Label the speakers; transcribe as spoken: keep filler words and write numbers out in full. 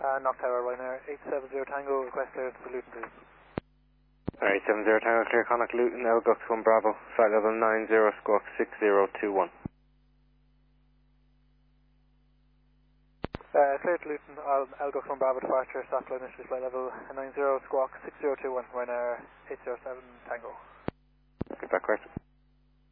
Speaker 1: Uh, Knock Tower, Ryanair eight seven zero Tango, request clearance for Luton, please.
Speaker 2: Alright, seven zero Tango, clear Connacht Luton, Elgux one Bravo, flight level nine zero, squawk six zero two one.
Speaker 1: Uh, clear to Luton, Al Elgux one Bravo departure, stop line initially flight level nine zero, squawk six zero two one, Ryanair eight zero seven Tango.
Speaker 2: Get back question.